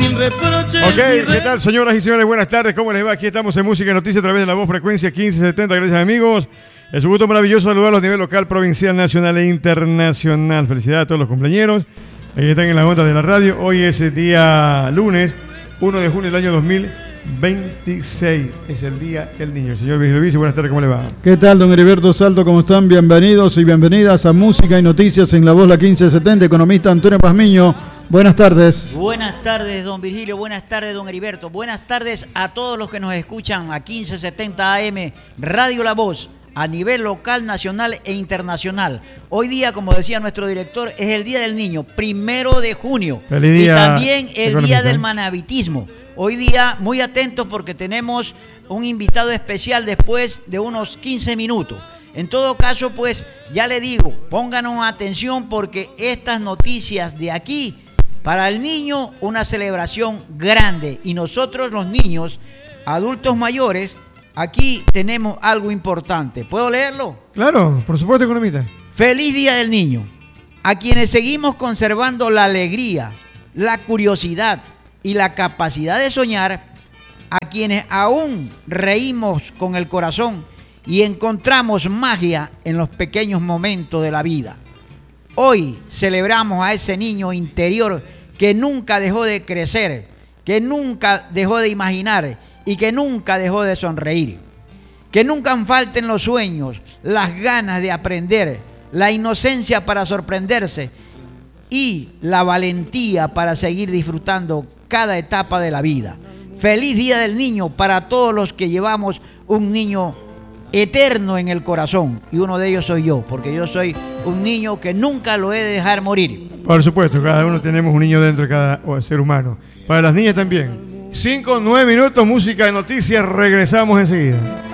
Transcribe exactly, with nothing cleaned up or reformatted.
sin reproches. Ok, ¿qué tal, señoras y señores? Buenas tardes, ¿cómo les va? Aquí estamos en Música y Noticias a través de la voz frecuencia quince setenta. Gracias, amigos. Es un gusto maravilloso saludarlos a nivel local, provincial, nacional e internacional. Felicidades a todos los compañeros que están en las ondas de la radio. Hoy es el día lunes, primero de junio del año dos mil veintiséis. Es el Día del Niño. Señor Virgilio Vici, buenas tardes, ¿cómo le va? ¿Qué tal, don Heriberto Salto? ¿Cómo están? Bienvenidos y bienvenidas a Música y Noticias en la voz la quince setenta. Economista Antonio Pazmiño, buenas tardes. Buenas tardes, don Virgilio. Buenas tardes, don Heriberto. Buenas tardes a todos los que nos escuchan a quince setenta A M, Radio La Voz, a nivel local, nacional e internacional. Hoy día, como decía nuestro director, es el Día del Niño, primero de junio. Feliz día, y también el economista. Día del Manabitismo. Hoy día, muy atentos porque tenemos un invitado especial después de unos quince minutos. En todo caso, pues, ya le digo, pónganos atención porque estas noticias de aquí, para el niño, una celebración grande. Y nosotros, los niños, adultos mayores, aquí tenemos algo importante. ¿Puedo leerlo? Claro, por supuesto, economista. Feliz Día del Niño. A quienes seguimos conservando la alegría, la curiosidad y la capacidad de soñar, a quienes aún reímos con el corazón y encontramos magia en los pequeños momentos de la vida. Hoy celebramos a ese niño interior que nunca dejó de crecer, que nunca dejó de imaginar y que nunca dejó de sonreír. Que nunca falten los sueños, las ganas de aprender, la inocencia para sorprenderse y la valentía para seguir disfrutando cada etapa de la vida. Feliz Día del Niño para todos los que llevamos un niño eterno en el corazón. Y uno de ellos soy yo, porque yo soy un niño que nunca lo he de dejar morir. Por supuesto, cada uno tenemos un niño dentro de cada ser humano. Para las niñas también. Cinco, nueve minutos, música de noticias, regresamos enseguida.